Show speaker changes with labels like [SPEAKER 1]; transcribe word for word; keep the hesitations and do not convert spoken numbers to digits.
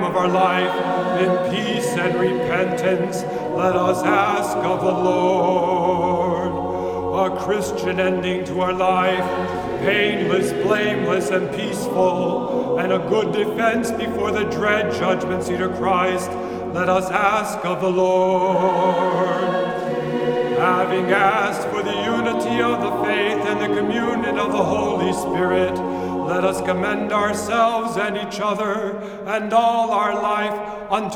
[SPEAKER 1] time of our life, in peace and repentance, let us ask of the Lord. A Christian ending to our life, painless, blameless, and peaceful, and a good defense before the dread judgment seat of Christ, let us ask of the Lord. Having asked for the unity of the faith and the communion of the Holy Spirit, let us commend ourselves and each other and all our life unto